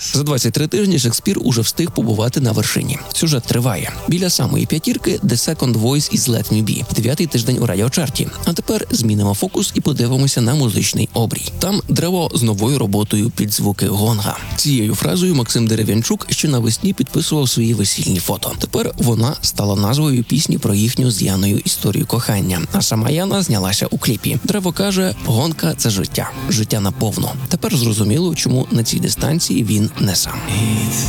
За 23 тижні Шекспір уже встиг побувати на вершині. Сюжет триває. Біля самої п'ятірки The Second Voice із Let Me Be. 9-й тиждень у радіочарті. А тепер змінимо фокус і подивимося на музичний обрій. Там древо з новою роботою під звуки гонга. Цією фразою Максим Дерев'янчук ще навесні підписував свої весільні фото. Тепер вона стала назвою пісні про їхню з Яною історію кохання. А сама Яна знялася у кліпі. Древо каже, гонка – це життя. Життя наповно. Тепер зрозуміло, чому на цій дистанції він не сам.